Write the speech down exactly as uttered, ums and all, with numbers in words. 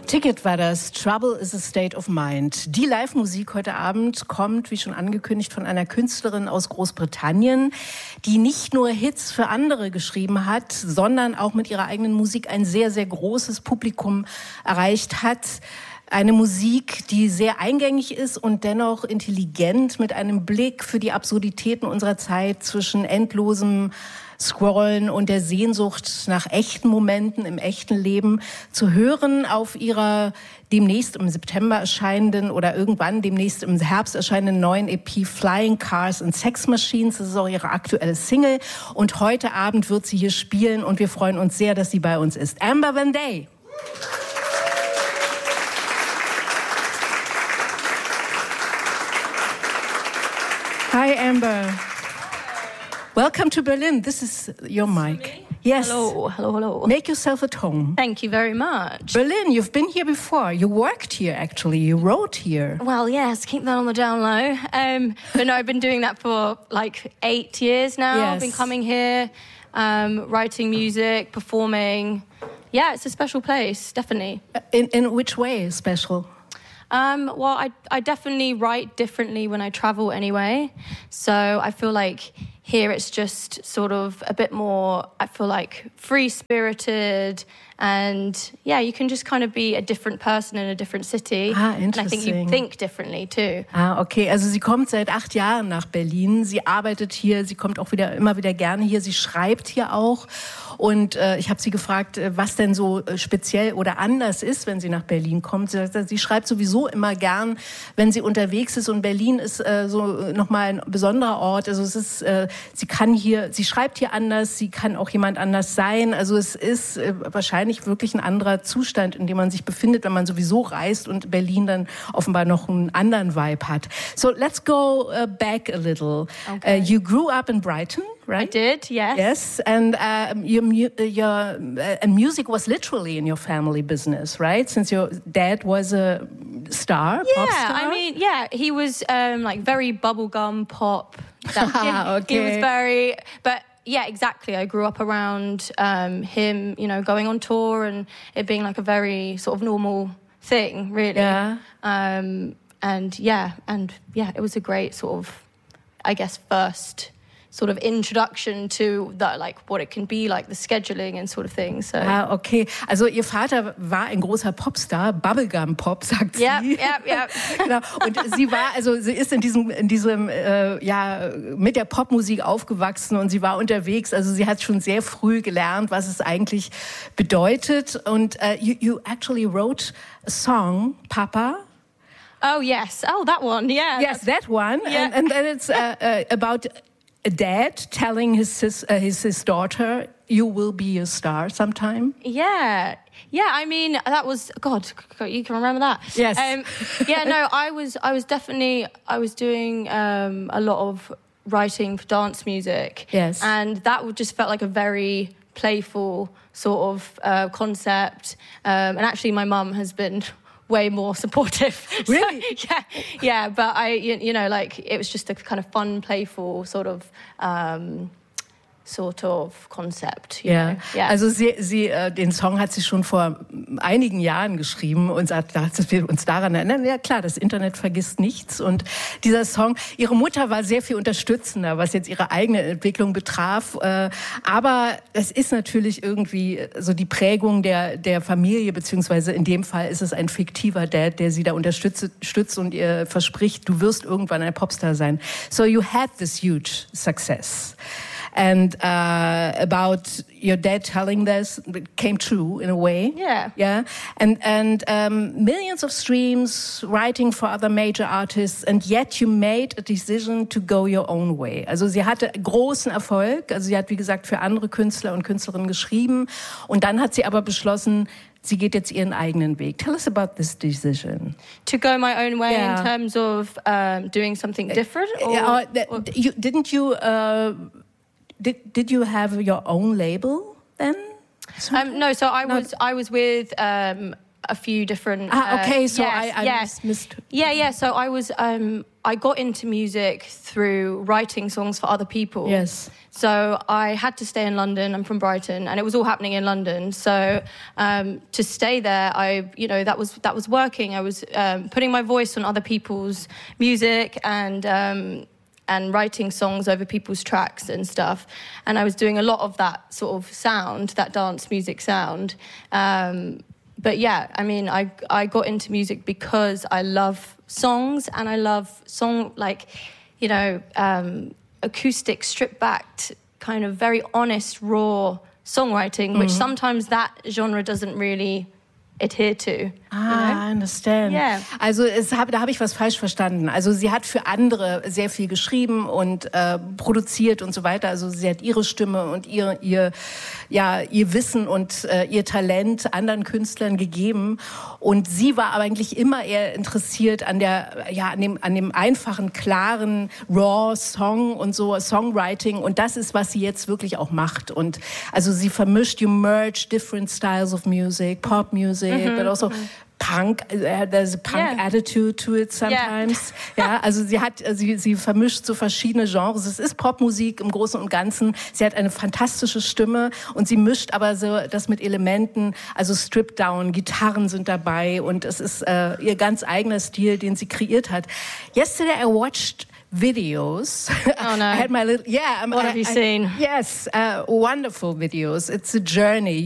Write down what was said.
Ticket war das. Trouble is a state of mind. Die Live-Musik heute Abend kommt, wie schon angekündigt, von einer Künstlerin aus Großbritannien, die nicht nur Hits für andere geschrieben hat, sondern auch mit ihrer eigenen Musik ein sehr, sehr großes Publikum erreicht hat. Eine Musik, die sehr eingängig ist und dennoch intelligent, mit einem Blick für die Absurditäten unserer Zeit zwischen endlosem Scrollen und der Sehnsucht nach echten Momenten im echten Leben zu hören auf ihrer demnächst im September erscheinenden oder irgendwann demnächst im Herbst erscheinenden neuen E P Flying Cars and Sex Machines. Das ist auch ihre aktuelle Single und heute Abend wird sie hier spielen und wir freuen uns sehr, dass sie bei uns ist. Amber Van Day. Hi Amber. Welcome to Berlin. This is your mic. Yes. Hello, hello, hello. Make yourself at home. Thank you very much. Berlin, you've been here before. You worked here, actually. You wrote here. Well, yes, keep that on the down low. Um, but no, I've been doing that for like eight years now. Yes. I've been coming here, um, writing music, performing. Yeah, it's a special place, definitely. In, in which way special? Um, well, I, I definitely write differently when I travel anyway. So I feel like here it's just sort of a bit more, I feel like, free-spirited. And, yeah, you can just kind of be a different person in a different city. Ah, interesting. And I think you think differently, too. Ah, okay. Also sie kommt seit acht Jahren nach Berlin. Sie arbeitet hier, sie kommt auch wieder immer wieder gerne hier. Sie schreibt hier auch. Und äh, ich habe sie gefragt, was denn so speziell oder anders ist, wenn sie nach Berlin kommt. Sie, sie schreibt sowieso immer gern, wenn sie unterwegs ist. Und Berlin ist äh, so nochmal ein besonderer Ort. Also es ist, äh, sie kann hier, sie schreibt hier anders, sie kann auch jemand anders sein. Also es ist äh, wahrscheinlich wirklich ein anderer Zustand, in dem man sich befindet, wenn man sowieso reist und Berlin dann offenbar noch einen anderen Vibe hat. So let's go uh, back a little. Okay. Uh, you grew up in Brighton, right? I did, yes. Yes, and um, your, mu- your uh, music was literally in your family business, right? Since your dad was a star, yeah, pop star? I mean, yeah, he was um, like very bubblegum pop. That, okay. He was very, but yeah, exactly. I grew up around um, him, you know, going on tour and it being like a very sort of normal thing, really. Yeah. Um, and yeah, and yeah, it was a great sort of, I guess, first sort of introduction to that, like what it can be like, the scheduling and sort of thing. So. Ah, okay. Also ihr Vater war ein großer Popstar, Bubblegum-Pop, sagt yep, sie. Ja, ja, ja. Genau. Und sie war, also sie ist in diesem, in diesem, äh, ja, mit der Popmusik aufgewachsen und sie war unterwegs. Also sie hat schon sehr früh gelernt, was es eigentlich bedeutet. Und uh, you, you actually wrote a song, Papa. Oh yes. Oh, that one. Yeah. Yes, that one. Yeah. And, and then it's uh, uh, about a dad telling his sis, uh, his his daughter, "You will be a star sometime." Yeah, yeah. I mean, that was God. You can remember that. Yes. Um, yeah. No, I was. I was definitely. I was doing um, a lot of writing for dance music. Yes. And that would just felt like a very playful sort of uh, concept. Um, and actually, my mum has been way more supportive. Really? So, yeah, yeah. But I, you, you know, like it was just a kind of fun, playful sort of, um, sort of concept. You Ja, know? Yeah. Also sie, sie, äh, den Song hat sie schon vor einigen Jahren geschrieben und sagt, dass wir uns daran erinnern. Ja klar, das Internet vergisst nichts. Und dieser Song, ihre Mutter war sehr viel unterstützender, was jetzt ihre eigene Entwicklung betraf. Äh, aber es ist natürlich irgendwie so die Prägung der, der Familie, beziehungsweise in dem Fall ist es ein fiktiver Dad, der sie da unterstützt, stützt und ihr verspricht, du wirst irgendwann ein Popstar sein. So you had this huge success. And uh, about your dad telling this, it came true in a way. Yeah. Yeah. And and um, millions of streams, writing for other major artists, and yet you made a decision to go your own way. Also sie hatte großen Erfolg. Also sie hat, wie gesagt, für andere Künstler und Künstlerinnen geschrieben. Und dann hat sie aber beschlossen, sie geht jetzt ihren eigenen Weg. Tell us about this decision. To go my own way Yeah. in terms of um, doing something different? Or, Uh, that- or- you, didn't you... Uh, Did did you have your own label then? Um, no, so I No. was I was with um, a few different. Ah, okay. uh, So yes, I, I yes. missed. Yeah, yeah. So I was um, I got into music through writing songs for other people. Yes. So I had to stay in London. I'm from Brighton, and it was all happening in London. So um, to stay there, I, you know, that was that was working. I was um, putting my voice on other people's music and um, and writing songs over people's tracks and stuff. And I was doing a lot of that sort of sound, that dance music sound. Um, but yeah, I mean, I I got into music because I love songs and I love song like, you know. Um, acoustic, stripped-backed, kind of very honest, raw songwriting, mm-hmm. which sometimes that genre doesn't really adhere to. Ah, I understand. Yeah. Also es hab, da habe ich was falsch verstanden. Also sie hat für andere sehr viel geschrieben und äh, produziert und so weiter. Also sie hat ihre Stimme und ihr, ihr, ja, ihr Wissen und äh, ihr Talent anderen Künstlern gegeben. Und sie war aber eigentlich immer eher interessiert an der, ja, an dem, an dem einfachen, klaren, raw Song und so Songwriting. Und das ist, was sie jetzt wirklich auch macht. Und also sie vermischt, you merge different styles of music, pop music, mm-hmm. but also Punk, uh, there's a punk yeah. attitude to it sometimes. Yeah. Ja, also sie hat, sie, sie vermischt so verschiedene Genres. Es ist Popmusik im Großen und Ganzen. Sie hat eine fantastische Stimme und sie mischt aber so das mit Elementen, also Stripped Down, Gitarren sind dabei und es ist äh, ihr ganz eigener Stil, den sie kreiert hat. Yesterday I watched videos. Oh no! I had my little yeah. What I, have you I, seen? Yes, uh, wonderful videos. It's a journey.